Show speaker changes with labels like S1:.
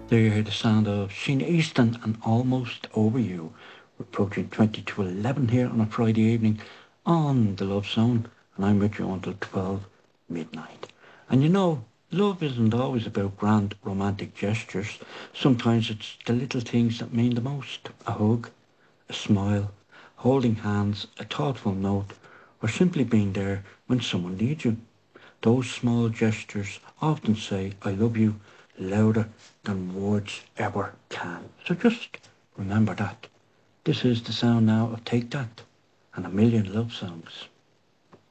S1: There you hear the sound of Sheena Easton and Almost Over You. We're approaching 20 to 11 here on a Friday evening on the Love Zone, and I'm with you until 12 midnight. And you know, love isn't always about grand romantic gestures. Sometimes it's the little things that mean the most. A hug, a smile, holding hands, a thoughtful note, or simply being there when someone needs you. Those small gestures often say I love you louder than words ever can. So just remember that. This is the sound now of Take That and a million love songs.